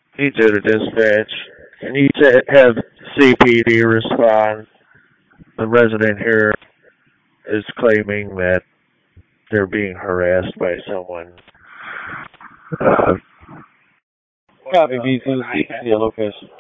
He did a dispatch, and he had CPD respond. The resident here is claiming that they're being harassed by someone. Uh, Copy B2, Yellow Fish.